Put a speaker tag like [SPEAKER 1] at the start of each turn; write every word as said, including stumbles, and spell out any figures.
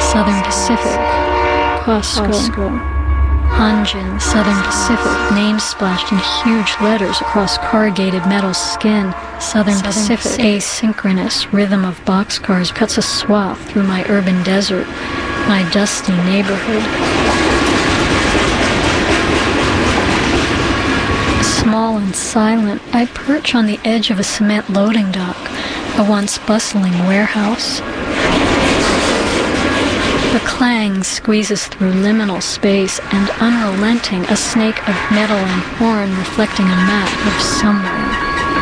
[SPEAKER 1] Southern Pacific. Costco. Hanjin, Southern Pacific, names splashed in huge letters across corrugated metal skin. Southern, Southern Pacific. Pacific. Asynchronous rhythm of boxcars cuts a swath through my urban desert, my dusty neighborhood. Small and silent, I perch on the edge of a cement loading dock, a once bustling warehouse. The clang squeezes through liminal space, and unrelenting, a snake of metal and horn reflecting a map of somewhere.